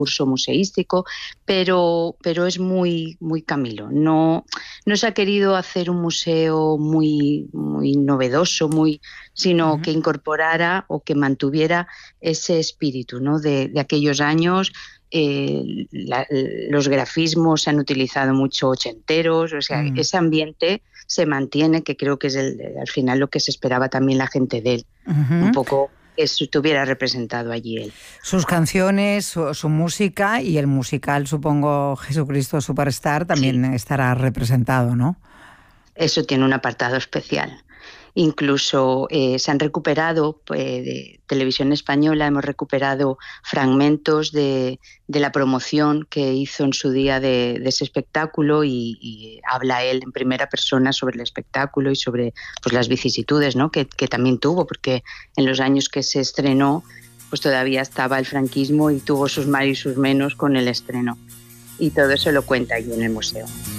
curso museístico, pero es muy, muy Camilo. No se ha querido hacer un museo muy, muy novedoso, sino que incorporara o que mantuviera ese espíritu, ¿no?, de aquellos años. Los grafismos se han utilizado mucho ochenteros, o sea, ese ambiente se mantiene, que creo que es al final lo que se esperaba también la gente de él, un poco que estuviera representado allí él. Sus canciones, su música y el musical, supongo, Jesucristo Superstar, también estará representado, ¿no? Eso tiene un apartado especial. Incluso se han recuperado, de Televisión Española, hemos recuperado fragmentos de la promoción que hizo en su día de ese espectáculo y habla él en primera persona sobre el espectáculo y sobre pues, las vicisitudes, ¿no?, que también tuvo, porque en los años que se estrenó pues todavía estaba el franquismo y tuvo sus más y sus menos con el estreno. Y todo eso lo cuenta allí en el museo.